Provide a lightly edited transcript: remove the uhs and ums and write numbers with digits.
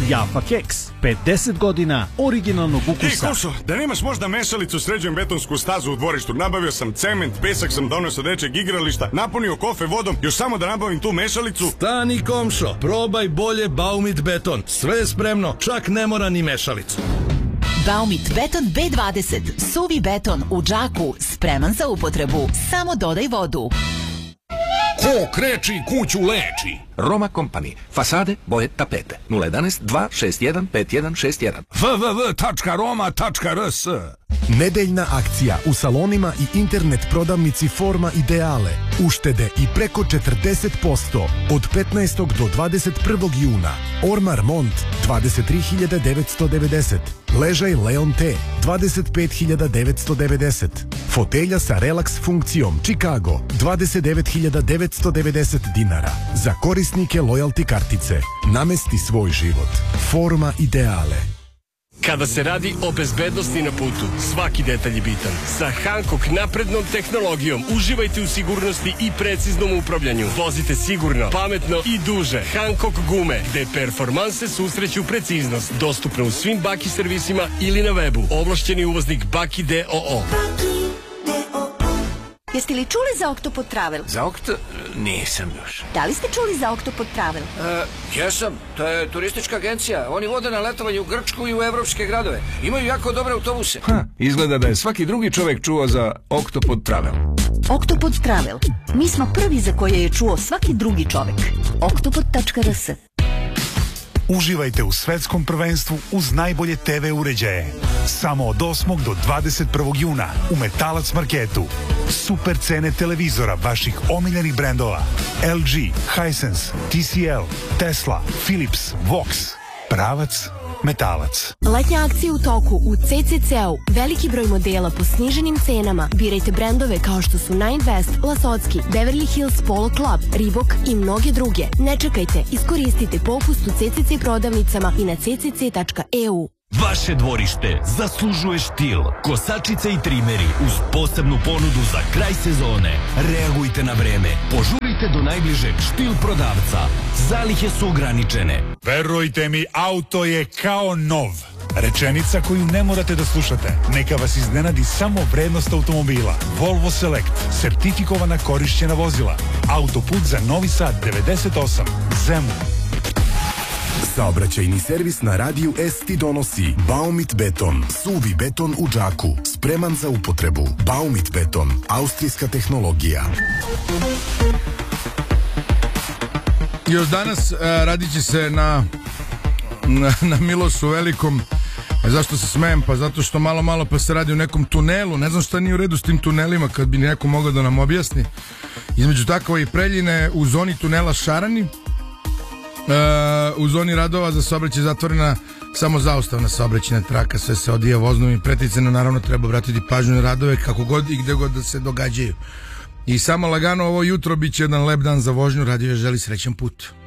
Jaffa keks, 50 godina originalnog ukusa. Ej, Koso, da nemaš možda mešalicu, sređujem betonsku stazu u dvorištu. Nabavio sam cement, pesak sam donio sa dečeg igrališta, napunio kofe vodom, još samo da nabavim tu mešalicu. Stani, komšo, probaj bolje Baumit beton. Sve je spremno, čak ne mora ni mešalicu. Baumit beton B20, suvi beton u džaku, spreman za upotrebu. Samo dodaj vodu. Ko kreči kuću leči. Roma Company. Fasade, boje, tapete. 011 261 5161. www.roma.rs. Nedeljna akcija u salonima i internet prodavnici Forma Ideale. Uštede i preko 40% od 15. do 21. juna. Ormar Mont 23.990. Ležaj Leon T 25.990. Fotelja sa relaks funkcijom Chicago 29.990 dinara. Za korisnike lojalty kartice. Namesti svoj život. Forma Ideale. Kada se radi o bezbednosti na putu, svaki detalj je bitan. Sa Hankook naprednom tehnologijom uživajte u sigurnosti i preciznom upravljanju. Vozite sigurno, pametno i duže. Hankook gume, gde performanse susreću preciznost. Dostupno u svim Baki servisima ili na webu. Ovlašćeni uvoznik Baki D.O.O. Jeste li čuli za Oktopod Travel? Za nisam još. Da li ste čuli za Oktopod Travel? Jesam, to je turistička agencija. Oni vode na letovanje u Grčku i u evropske gradove. Imaju jako dobre autobuse. Izgleda da je svaki drugi čovek čuo za Oktopod Travel. Oktopod Travel. Mi smo prvi za koje je čuo svaki drugi čovek. Oktopod.rs. Uživajte u svetskom prvenstvu uz najbolje TV uređaje. Samo od 8. do 21. juna u Metalac Marketu. Super cene televizora vaših omiljenih brendova. LG, Hisense, TCL, Tesla, Philips, Vox. Pravac Metalac. Letnja akcija u toku u CCC-u. Veliki broj modela po sniženim cenama. Birajte brendove kao što su Nine West, Lasocki, Beverly Hills Polo Club, Reebok i mnoge druge. Ne čekajte, iskoristite popust u CCC prodavnicama i na ccc.eu. Vaše dvorište zaslužuje štil, kosačice i trimeri uz posebnu ponudu za kraj sezone. Reagujte na vreme, požurite do najbližeg štil prodavca. Zalihe su ograničene. Verujte mi, auto je kao nov. Rečenica koju ne morate da slušate. Neka vas iznenadi samo vrednost automobila. Volvo Select, sertifikovana korišćena vozila. Autoput za Novi Sad 98, Zemun. Saobraćajni servis na radiju S ti donosi Baumit beton, suvi beton u džaku, spreman za upotrebu. Baumit beton, austrijska tehnologija. Još danas radit će se na Milošu Velikom. Zašto se smejem? Pa zato što malo pa se radi u nekom tunelu. Ne znam šta nije u redu s tim tunelima, kad bi neko mogao da nam objasni. Između Takova i Preljine u zoni tunela Šarani, u zoni radova za saobraćaj zatvorena samo zaustavna saobraćajna traka, sve se odvija voznom i preticano, naravno treba obratiti pažnju na radove kako god i gde god da se događaju. I samo lagano ovo jutro bit će jedan lep dan za vožnju, radio je želi srećan put.